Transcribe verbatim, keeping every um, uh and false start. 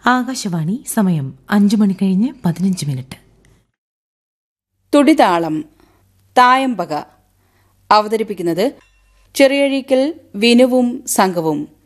ആകാശവാണി. സമയം അഞ്ചു മണി കഴിഞ്ഞ് പതിനഞ്ച് മിനിറ്റ്. തുടിതാളം തായമ്പക അവതരിപ്പിക്കുന്നത് ചെറിയഴീക്കൽ വിനുവും സംഘവും.